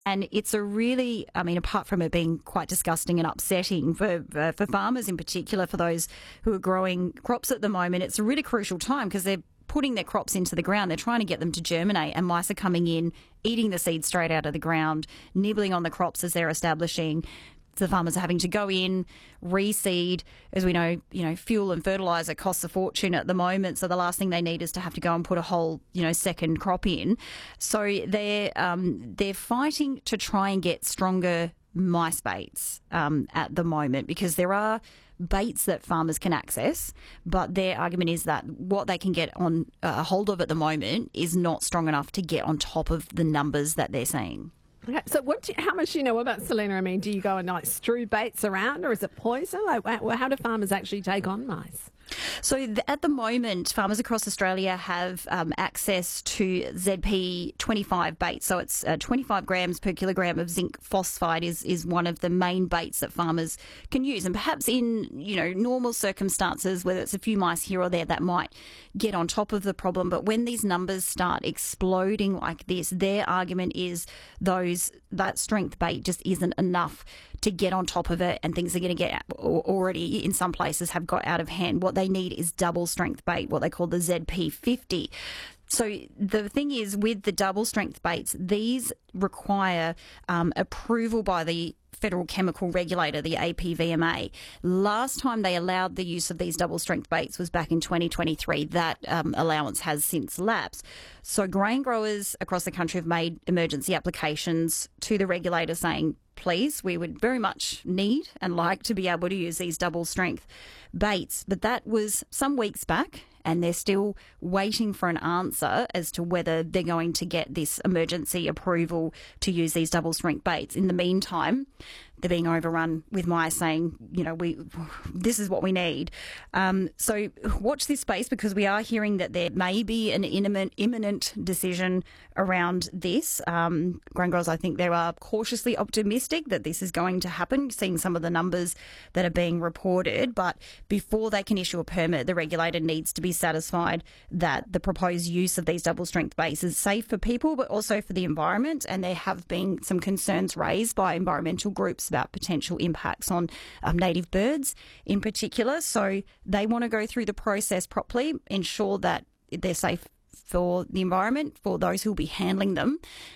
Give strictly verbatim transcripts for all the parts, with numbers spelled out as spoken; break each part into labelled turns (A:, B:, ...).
A: And it's a really, I mean, apart from it being quite disgusting and upsetting for uh, for farmers in particular, for those who are growing crops at the moment, it's a really crucial time because they're putting their crops into the ground. They're trying to get them to germinate, and mice are coming in, eating the seed straight out of the ground, nibbling on the crops as they're establishing. The farmers are having to go in, reseed. As we know, you know, fuel and fertiliser costs a fortune at the moment. So the last thing they need is to have to go and put a whole, you know, second crop in. So they're um, they're fighting to try and get stronger mice baits um, at the moment, because there are baits that farmers can access, but their argument is that what they can get on a uh, hold of at the moment is not strong enough to get on top of the numbers that they're seeing.
B: Okay, so what do you, how much do you know about Selena? I mean, do you go and like strew baits around, or is it poison? Like, how, how do farmers actually take on mice?
A: So th- at the moment, farmers across Australia have um, access to Z P twenty-five baits. So it's uh, twenty-five grams per kilogram of zinc phosphide is, is one of the main baits that farmers can use. And perhaps in, you know, normal circumstances, whether it's a few mice here or there, that might get on top of the problem. But when these numbers start exploding like this, their argument is those that strength bait just isn't enough to get on top of it, and things are going to get already in some places have got out of hand. What they need is double strength bait, what they call the Z P fifty. So the thing is, with the double strength baits, these require um, approval by the Federal Chemical Regulator, the A P V M A. Last time they allowed the use of these double strength baits was back in twenty twenty-three. That um, allowance has since lapsed. So grain growers across the country have made emergency applications to the regulator saying, please, we would very much need and like to be able to use these double strength baits. But that was some weeks back, and they're still waiting for an answer as to whether they're going to get this emergency approval to use these double strength baits. In the meantime, they're being overrun with mice saying, you know, we this is what we need. Um, so watch this space, because we are hearing that there may be an imminent, imminent decision around this. Um, grain growers, I think they are cautiously optimistic that this is going to happen, seeing some of the numbers that are being reported. But before they can issue a permit, the regulator needs to be satisfied that the proposed use of these double strength baits is safe for people, but also for the environment. And there have been some concerns raised by environmental groups about potential impacts on um, native birds in particular. So they want to go through the process properly, ensure that they're safe for the environment, for those who will be handling them.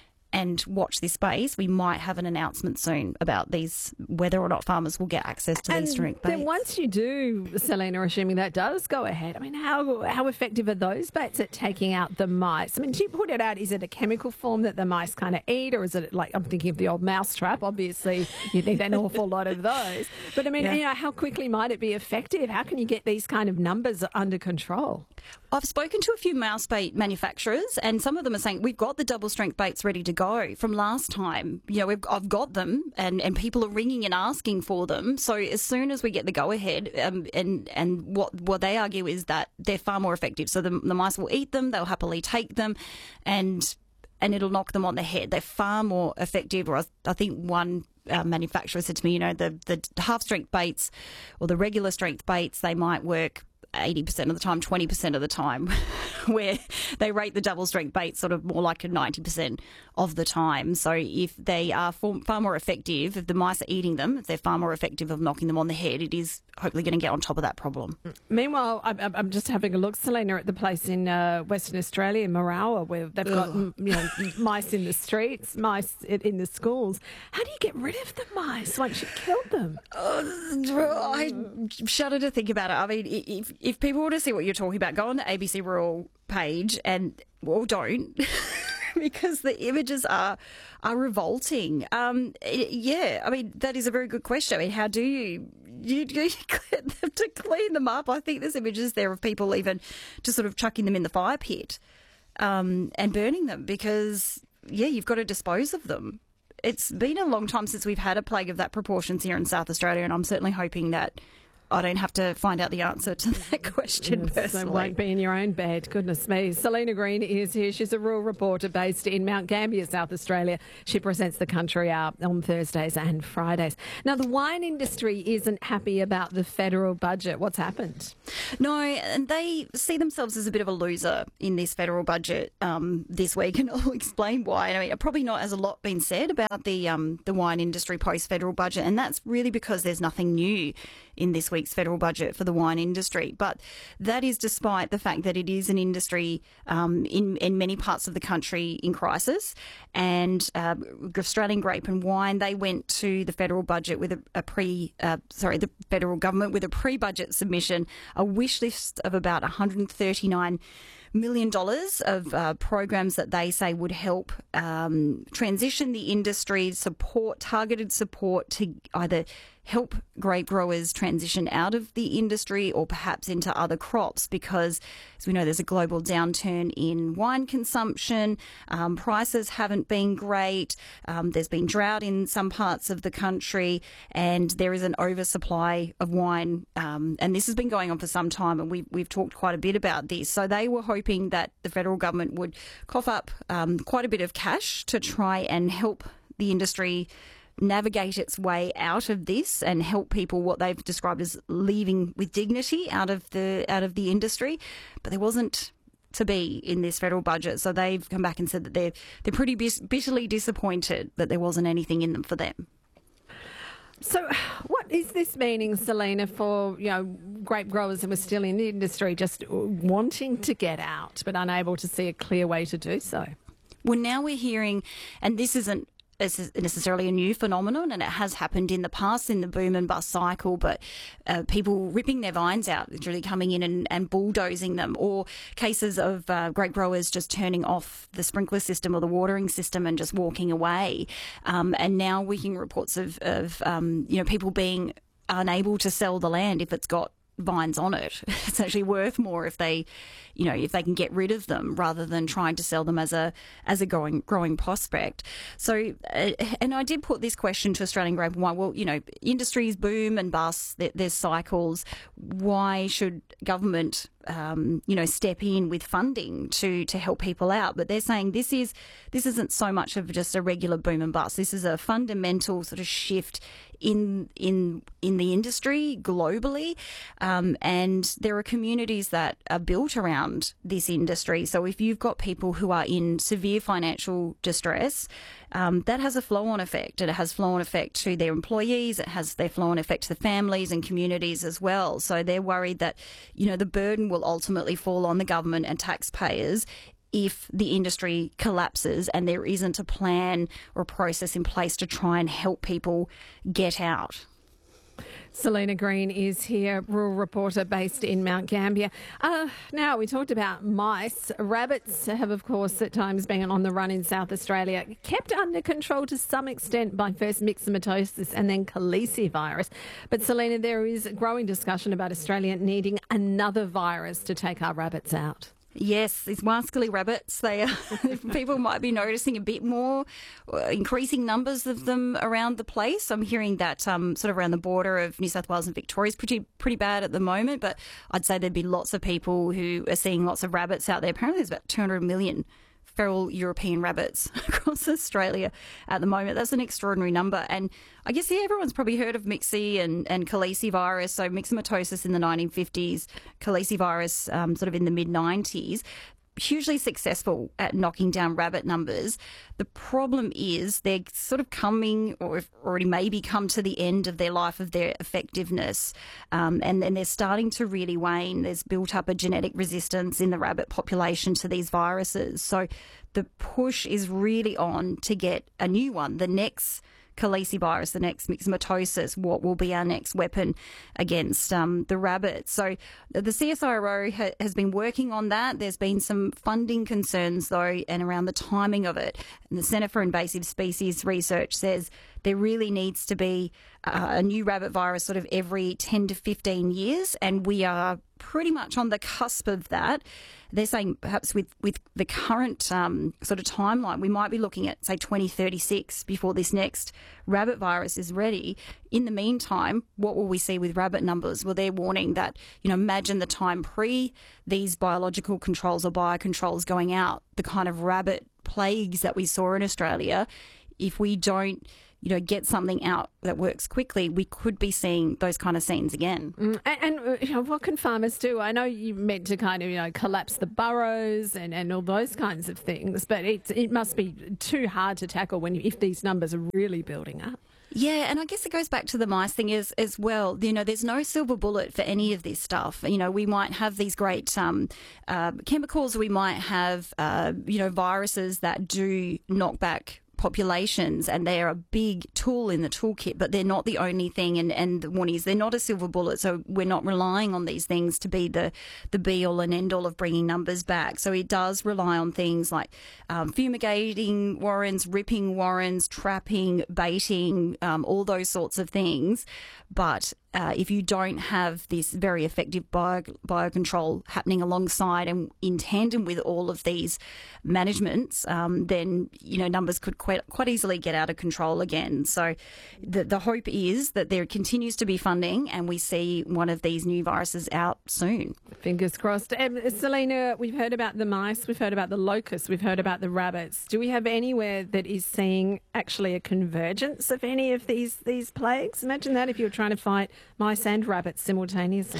A: And watch this space. We might have an announcement soon about these, whether or not farmers will get access to
B: and
A: these strength baits.
B: Then once you do, Selena, assuming that does go ahead, I mean, how how effective are those baits at taking out the mice? I mean, do you put it out, is it a chemical form that the mice kind of eat, or is it like, I'm thinking of the old mouse trap, obviously you need an awful lot of those. But I mean, yeah. you know, how quickly might it be effective? How can you get these kind of numbers under control?
A: I've spoken to a few mouse bait manufacturers, and some of them are saying, we've got the double strength baits ready to go from last time. You know, we've, I've got them, and, and people are ringing and asking for them. So as soon as we get the go-ahead, um, and, and what, what they argue is that they're far more effective. So the, the mice will eat them, they'll happily take them, and and it'll knock them on the head. They're far more effective. Or I, I think one uh, manufacturer said to me, you know, the, the half-strength baits or the regular strength baits, they might work eighty percent of the time, twenty percent of the time, where they rate the double strength bait sort of more like a ninety percent of the time. So if they are far more effective, if the mice are eating them, if they're far more effective of knocking them on the head, it is hopefully going to get on top of that problem.
B: Meanwhile, I'm, I'm just having a look, Selena, at the place in uh, Western Australia, Marawa, where they've got you know, mice in the streets, mice in the schools. How do you get rid of the mice once you've killed them?
A: Uh, I shudder to think about it. I mean, if if people want to see what you're talking about, go on the A B C Rural page and, well, don't. Because the images are are revolting. Um, yeah, I mean, that is a very good question. I mean, how do you, you, you get them to clean them up? I think there's images there of people even just sort of chucking them in the fire pit um, and burning them because, yeah, you've got to dispose of them. It's been a long time since we've had a plague of that proportions here in South Australia, and I'm certainly hoping that I don't have to find out the answer to that question
B: yes,
A: personally.
B: So won't be in your own bed. Goodness me. Selena Green is here. She's a rural reporter based in Mount Gambier, South Australia. She presents The Country Hour on Thursdays and Fridays. Now, the wine industry isn't happy about the federal budget. What's happened?
A: No, and they see themselves as a bit of a loser in this federal budget um, this week, and I'll explain why. I mean, probably not as a lot been said about the um, the wine industry post-federal budget, and that's really because there's nothing new in this week's federal budget for the wine industry. But that is despite the fact that it is an industry um, in, in many parts of the country in crisis. And uh, Australian Grape and Wine, they went to the federal budget with a, a pre, uh, sorry, the federal government with a pre-budget submission, a wish list of about one hundred thirty-nine million dollars of uh, programs that they say would help um, transition the industry, support, targeted support to either help grape growers transition out of the industry or perhaps into other crops, because as we know, there's a global downturn in wine consumption. Um, prices haven't been great. Um, there's been drought in some parts of the country, and there is an oversupply of wine. Um, and this has been going on for some time, and we've, we've talked quite a bit about this. So they were hoping that the federal government would cough up um, quite a bit of cash to try and help the industry navigate its way out of this and help people, what they've described as leaving with dignity out of the out of the industry. But there wasn't to be in this federal budget, so they've come back and said that they're they're pretty bitterly disappointed that there wasn't anything in them for them.
B: So what is this meaning, Selena, for, you know, grape growers who are still in the industry just wanting to get out but unable to see a clear way to do so?
A: Well, now we're hearing, and this isn't necessarily a new phenomenon, and it has happened in the past in the boom and bust cycle, but uh, people ripping their vines out, literally coming in and, and bulldozing them, or cases of uh, grape growers just turning off the sprinkler system or the watering system and just walking away. Um, and now we're hearing reports of, of um, you know, people being unable to sell the land if it's got vines on it. It's actually worth more if they, you know, if they can get rid of them rather than trying to sell them as a as a growing growing prospect. So, uh, and I did put this question to Australian Grape and Wine. Well, you know, industries boom and bust. There, there's cycles. Why should government, um, you know, step in with funding to to help people out? But they're saying this is this isn't so much of just a regular boom and bust. This is a fundamental sort of shift in in in the industry globally, um, and there are communities that are built around this industry. So if you've got people who are in severe financial distress, um, that has a flow-on effect, and it has flow-on effect to their employees. It has their flow-on effect to the families and communities as well. So they're worried that, you know, the burden will ultimately fall on the government and taxpayers if the industry collapses and there isn't a plan or a process in place to try and help people get out.
B: Selena Green is here, rural reporter based in Mount Gambier. Uh, now, we talked about mice. Rabbits have, of course, at times been on the run in South Australia, kept under control to some extent by first myxomatosis and then calicivirus. But, Selena, there is growing discussion about Australia needing another virus to take our rabbits out.
A: Yes, these wascally rabbits, they are, people might be noticing a bit more, uh, increasing numbers of them around the place. I'm hearing that um, sort of around the border of New South Wales and Victoria is pretty, pretty bad at the moment, but I'd say there'd be lots of people who are seeing lots of rabbits out there. Apparently there's about two hundred million feral European rabbits across Australia at the moment. That's an extraordinary number. And I guess, yeah, everyone's probably heard of Mixi and, and calicivirus. So myxomatosis in the nineteen fifties, calicivirus um, sort of in the mid nineties. Hugely successful at knocking down rabbit numbers. The problem is they're sort of coming, or have already maybe come to the end of their life of their effectiveness, um, and then they're starting to really wane. There's built up a genetic resistance in the rabbit population to these viruses. So the push is really on to get a new one, the next calicivirus, the next myxomatosis, what will be our next weapon against um, the rabbits. So the C S I R O ha- has been working on that. There's been some funding concerns, though, and around the timing of it. And the Centre for Invasive Species Research says there really needs to be uh, a new rabbit virus sort of every ten to fifteen years, and we are pretty much on the cusp of that. they're saying perhaps with, with the current um, sort of timeline, we might be looking at, say, twenty thirty-six before this next rabbit virus is ready. In the meantime, what will we see with rabbit numbers? Well, they're warning that, you know, imagine the time pre these biological controls or biocontrols going out, the kind of rabbit plagues that we saw in Australia. If we don't, you know, get something out that works quickly, we could be seeing those kind of scenes again.
B: Mm, and, and you know, what can farmers do? I know you meant to kind of, you know, collapse the burrows and, and all those kinds of things, but it it must be too hard to tackle when you, if these numbers are really building up.
A: Yeah, and I guess it goes back to the mice thing as, as well. You know, there's no silver bullet for any of this stuff. You know, we might have these great um, uh, chemicals, we might have, uh, you know, viruses that do knock back populations, and they're a big tool in the toolkit, but they're not the only thing. And, and the warning is they're not a silver bullet, so we're not relying on these things to be the, the be-all and end-all of bringing numbers back. So it does rely on things like um, fumigating warrens, ripping warrens, trapping, baiting, um, all those sorts of things. But uh, if you don't have this very effective bio, biocontrol happening alongside and in tandem with all of these managements, um, then, you know, numbers could quite, quite easily get out of control again. So the, the hope is that there continues to be funding and we see one of these new viruses out soon.
B: Fingers crossed. Um, Selena, we've heard about the mice, we've heard about the locusts, we've heard about the rabbits. Do we have anywhere that is seeing actually a convergence of any of these, these plagues? Imagine that if you were trying to fight mice and rabbits simultaneously.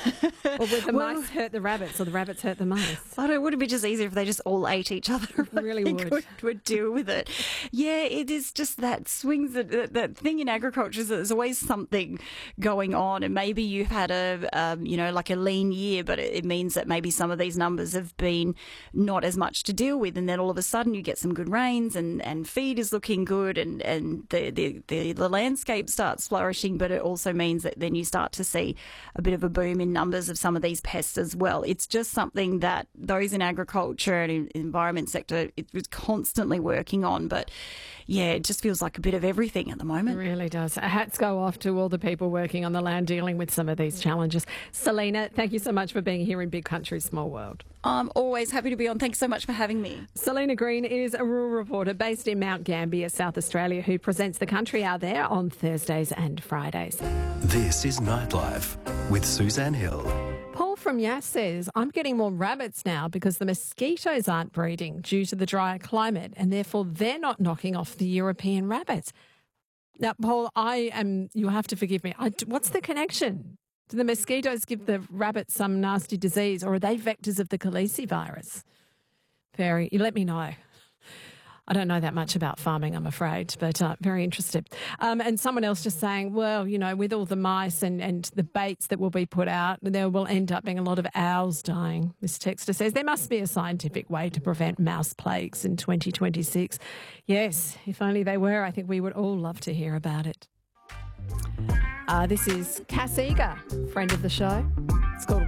B: Or would the
A: well,
B: mice hurt the rabbits or the rabbits hurt the mice?
A: I don't, would it be just easier if they just all ate each other?
B: It really would.
A: would. Would deal with it. Yeah, it is just that swings, that, that, that thing in agriculture is that there's always something going on, and maybe you've had a, um, you know, like a lean year, but it, it means that maybe some of these numbers have been not as much to deal with, and then all of a sudden you get some good rains and, and feed is looking good, and, and the, the, the, the landscape starts flourishing, but it also means that then you start to see a bit of a boom in numbers of some of these pests as well. It's just something that those in agriculture and in the environment sector, it was constantly working on. But yeah, it just feels like a bit of everything at the moment.
B: It really does. Hats go off to all the people working on the land dealing with some of these challenges. Selena, thank you so much for being here in Big Country, Small World.
A: I'm always happy to be on. Thanks so much for having me.
B: Selena Green is a rural reporter based in Mount Gambier, South Australia, who presents The Country Out There on Thursdays and Fridays.
C: This is Nightlife with Suzanne Hill.
B: Paul from Yass says, I'm getting more rabbits now because the mosquitoes aren't breeding due to the drier climate, and therefore they're not knocking off the European rabbits. Now, Paul, I am, you'll have to forgive me. I, what's the connection? Do the mosquitoes give the rabbits some nasty disease, or are they vectors of the Khaleesi virus? Very, you let me know. I don't know that much about farming, I'm afraid, but uh, very interested. Um, and someone else just saying, well, you know, with all the mice and, and the baits that will be put out, there will end up being a lot of owls dying. This texter says there must be a scientific way to prevent mouse plagues in twenty twenty-six. Yes, if only they were, I think we would all love to hear about it. Uh, this is Cass Eager, friend of the show. It's called